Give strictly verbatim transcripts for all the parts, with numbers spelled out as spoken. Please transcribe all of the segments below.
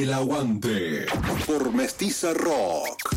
El Aguante por Mestiza Rock.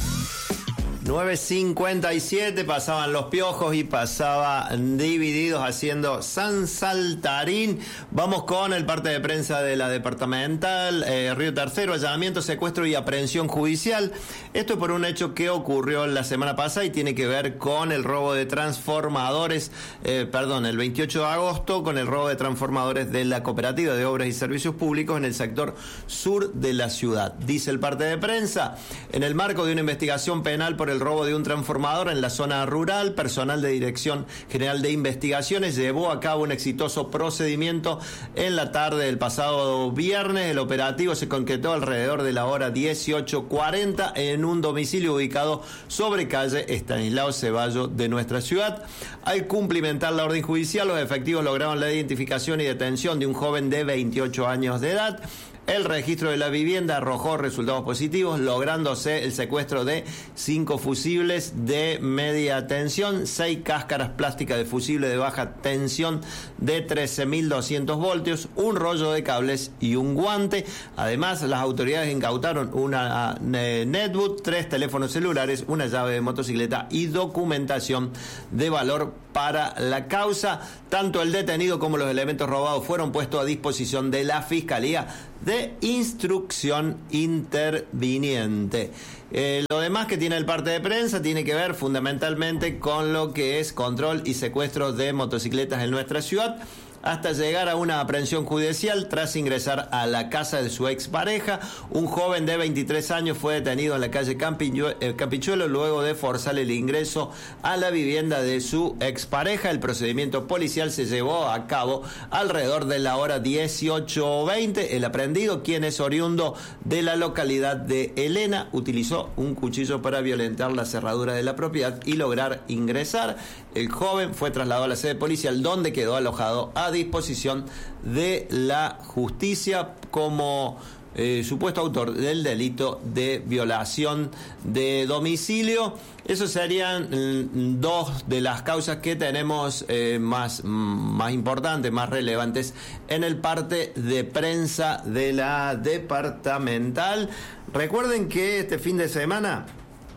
nueve cincuenta y siete, pasaban Los Piojos y pasaba Divididos haciendo San Saltarín. Vamos con el parte de prensa de la departamental. eh, Río Tercero, allanamiento, secuestro y aprehensión judicial. Esto es por un hecho que ocurrió la semana pasada y tiene que ver con el robo de transformadores, eh, perdón, el veintiocho de agosto, con el robo de transformadores de la Cooperativa de Obras y Servicios Públicos en el sector sur de la ciudad. Dice el parte de prensa, en el marco de una investigación penal por el el robo de un transformador en la zona rural, personal de Dirección General de Investigaciones llevó a cabo un exitoso procedimiento en la tarde del pasado viernes. El operativo se concretó alrededor de la hora dieciocho cuarenta en un domicilio ubicado sobre calle Estanislao Ceballo de nuestra ciudad. Al cumplimentar la orden judicial, los efectivos lograron la identificación y detención de un joven de veintiocho años de edad. El registro de la vivienda arrojó resultados positivos, lográndose el secuestro de cinco fusibles de media tensión, seis cáscaras plásticas de fusible de baja tensión de trece mil doscientos voltios, un rollo de cables y un guante. Además, las autoridades incautaron una eh, netbook, tres teléfonos celulares, una llave de motocicleta y documentación de valor para la causa. Tanto el detenido como los elementos robados fueron puestos a disposición de la Fiscalía de Instrucción Interviniente. Eh, lo demás que tiene el parte de prensa tiene que ver fundamentalmente con lo que es control y secuestro de motocicletas en nuestra ciudad, hasta llegar a una aprehensión judicial tras ingresar a la casa de su expareja. Un joven de veintitrés años fue detenido en la calle Campichuelo luego de forzar el ingreso a la vivienda de su expareja. El procedimiento policial se llevó a cabo alrededor de la hora dieciocho veinte. El aprehendido, quien es oriundo de la localidad de Elena, utilizó un cuchillo para violentar la cerradura de la propiedad y lograr ingresar. El joven fue trasladado a la sede policial, donde quedó alojado a disposición de la justicia como eh, supuesto autor del delito de violación de domicilio. Esas serían mm, dos de las causas que tenemos eh, más, mm, más importantes, más relevantes en el parte de prensa de la departamental. Recuerden que este fin de semana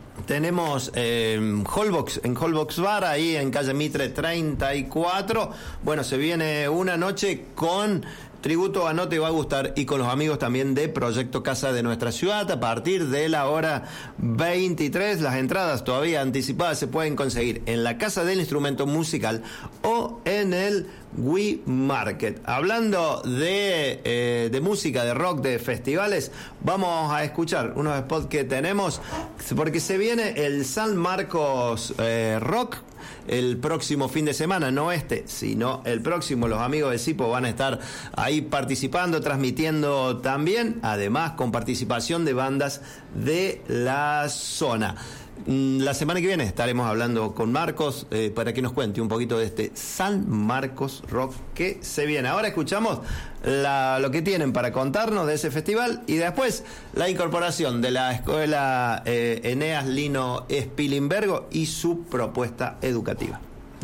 tenemos eh, Holbox, en Holbox Bar, ahí en calle Mitre treinta y cuatro. Bueno, se viene una noche con tributo a No Te Va a Gustar y con los amigos también de Proyecto Casa de nuestra ciudad a partir de la hora veintitrés. Las entradas todavía anticipadas se pueden conseguir en la Casa del Instrumento Musical o en el We Market. Hablando de, eh, de música, de rock, de festivales, vamos a escuchar unos spots que tenemos, porque se viene el San Marcos eh, Rock el próximo fin de semana, no este, sino el próximo. Los amigos de Sipo van a estar ahí participando, transmitiendo también, además con participación de bandas de la zona. La semana que viene estaremos hablando con Marcos eh, para que nos cuente un poquito de este San Marcos Rock que se viene. Ahora escuchamos la, lo que tienen para contarnos de ese festival y después la incorporación de la escuela eh, Eneas Lino Spilimbergo y su propuesta educativa.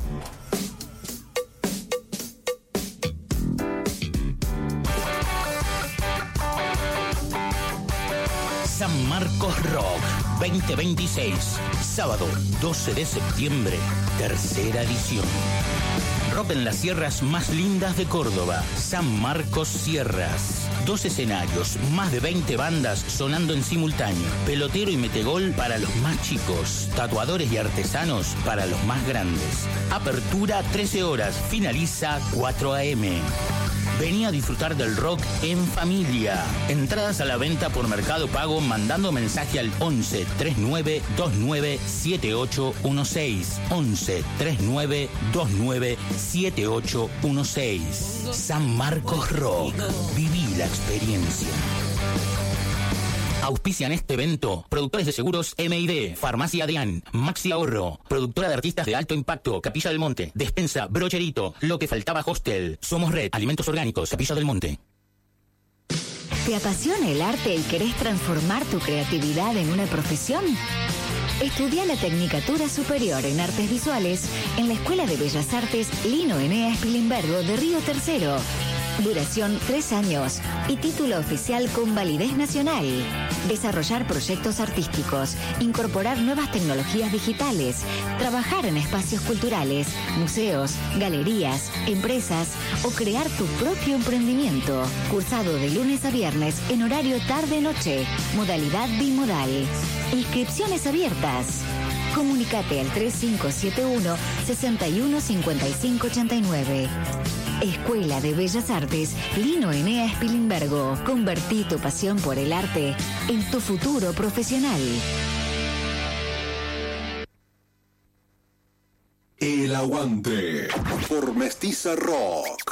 San Marcos Rock veinte veintiséis, sábado doce de septiembre, tercera edición. Rock en las sierras más lindas de Córdoba, San Marcos Sierras. Dos escenarios, más de veinte bandas sonando en simultáneo. Pelotero y metegol para los más chicos. Tatuadores y artesanos para los más grandes. Apertura trece horas, finaliza cuatro a eme. Vení a disfrutar del rock en familia. Entradas a la venta por Mercado Pago mandando mensaje al once treinta y nueve veintinueve setenta y ocho dieciséis. once treinta y nueve veintinueve setenta y ocho dieciséis. San Marcos Rock. Viví la experiencia. Auspician este evento productores de seguros eme i de, Farmacia Adrián, Maxi Ahorro, productora de artistas de alto impacto, Capilla del Monte, Despensa, Brocherito, Lo que faltaba Hostel, Somos Red, Alimentos Orgánicos, Capilla del Monte. ¿Te apasiona el arte y querés transformar tu creatividad en una profesión? Estudia la Tecnicatura Superior en Artes Visuales en la Escuela de Bellas Artes Lino Eneas Spilimbergo de Río Tercero. Duración tres años y título oficial con validez nacional. Desarrollar proyectos artísticos, incorporar nuevas tecnologías digitales, trabajar en espacios culturales, museos, galerías, empresas o crear tu propio emprendimiento. Cursado de lunes a viernes en horario tarde-noche, modalidad bimodal. Inscripciones abiertas. Comunicate al tres cinco siete uno, seis uno cinco cinco ocho nueve. Escuela de Bellas Artes Lino Enea Spilimbergo. Convertí tu pasión por el arte en tu futuro profesional. El Aguante por Mestiza Rock.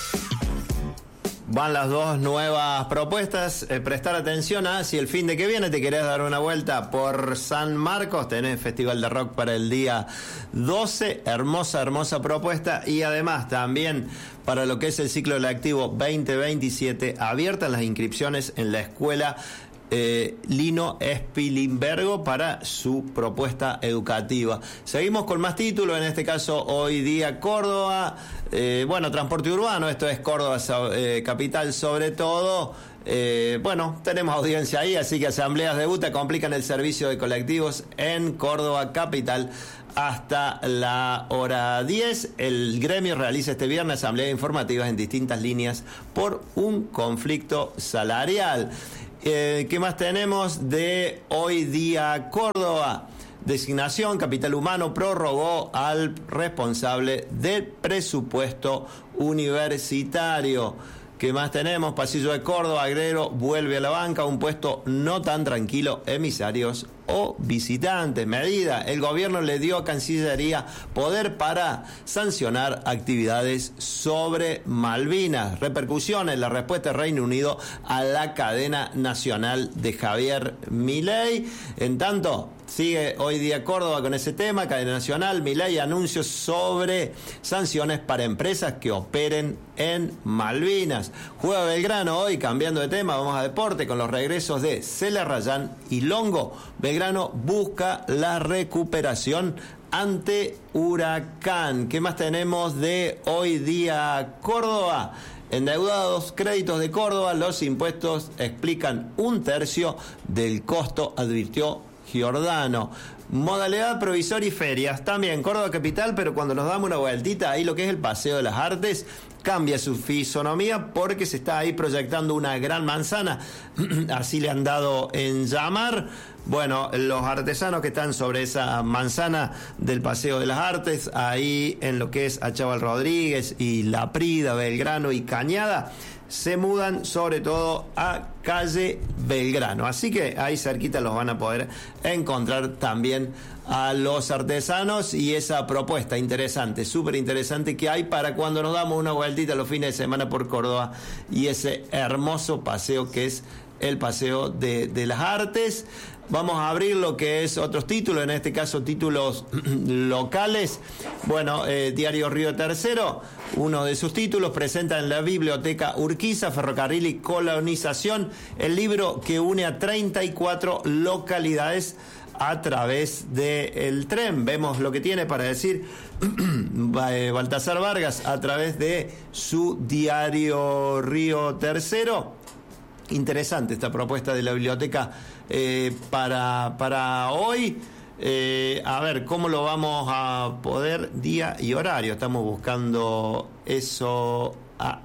Van las dos nuevas propuestas. Eh, prestar atención a si el fin de que viene te querés dar una vuelta por San Marcos. Tenés Festival de Rock para el día doce. Hermosa, hermosa propuesta. Y además también para lo que es el ciclo lectivo veinte veintisiete, abiertas las inscripciones en la escuela Eh, Lino Spilimbergo para su propuesta educativa. Seguimos con más títulos, en este caso Hoy Día Córdoba, eh, bueno, transporte urbano, esto es Córdoba eh, capital sobre todo. Eh, bueno, tenemos audiencia ahí, así que asambleas de UTA complican el servicio de colectivos en Córdoba capital hasta la hora diez. El gremio realiza este viernes asambleas informativas en distintas líneas por un conflicto salarial. Eh, ¿Qué más tenemos de Hoy Día Córdoba? Designación, Capital Humano prorrogó al responsable del presupuesto universitario. ¿Qué más tenemos? Pasillo de Córdoba, Agrero vuelve a la banca, un puesto no tan tranquilo, emisarios o visitantes. Medida, el gobierno le dio a Cancillería poder para sancionar actividades sobre Malvinas. Repercusiones, la respuesta del Reino Unido a la cadena nacional de Javier Milei. En tanto, sigue Hoy Día Córdoba con ese tema, cadena nacional, Milei anuncios sobre sanciones para empresas que operen en Malvinas. Juega Belgrano hoy, cambiando de tema, vamos a deporte con los regresos de Cela Rayán y Longo. Belgrano busca la recuperación ante Huracán. ¿Qué más tenemos de Hoy Día Córdoba? Endeudados, créditos de Córdoba, los impuestos explican un tercio del costo, advirtió Giordano. Modalidad provisoria y ferias, también Córdoba capital, pero cuando nos damos una vueltita, ahí lo que es el Paseo de las Artes cambia su fisonomía porque se está ahí proyectando una gran manzana, así le han dado en llamar. Bueno, los artesanos que están sobre esa manzana del Paseo de las Artes, ahí en lo que es Achával Rodríguez y La Prida, Belgrano y Cañada, se mudan sobre todo a calle Belgrano. Así que ahí cerquita los van a poder encontrar también a los artesanos y esa propuesta interesante, súper interesante que hay para cuando nos damos una vueltita los fines de semana por Córdoba y ese hermoso paseo que es el Paseo de, de las Artes. Vamos a abrir lo que es otros títulos, en este caso títulos locales. Bueno, eh, Diario Río Tercero, uno de sus títulos, presenta en la Biblioteca Urquiza, Ferrocarril y Colonización, el libro que une a treinta y cuatro localidades a través del tren. Vemos lo que tiene para decir Baltasar Vargas a través de su Diario Río Tercero. Interesante esta propuesta de la biblioteca eh, para, para hoy. Eh, a ver, ¿cómo lo vamos a poder? Día y horario. Estamos buscando eso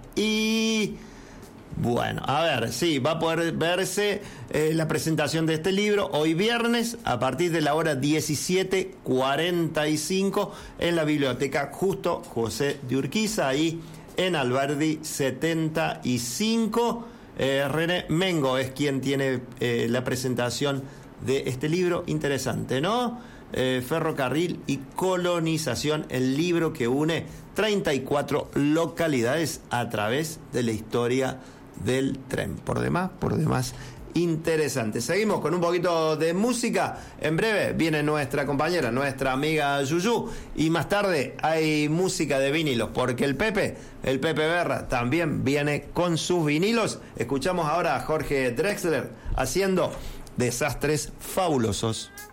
ahí. Bueno, a ver, sí, va a poder verse eh, la presentación de este libro hoy viernes a partir de la hora diecisiete cuarenta y cinco en la biblioteca Justo José de Urquiza, ahí en Alberdi setenta y cinco. Eh, René Mengo es quien tiene eh, la presentación de este libro. Interesante, ¿no? Eh, Ferrocarril y Colonización, el libro que une treinta y cuatro localidades a través de la historia del tren. Por demás, por demás interesante. Seguimos con un poquito de música. En breve viene nuestra compañera, nuestra amiga Yuyu, y más tarde hay música de vinilos, porque el Pepe, el Pepe Berra, también viene con sus vinilos. Escuchamos ahora a Jorge Drexler haciendo Desastres Fabulosos.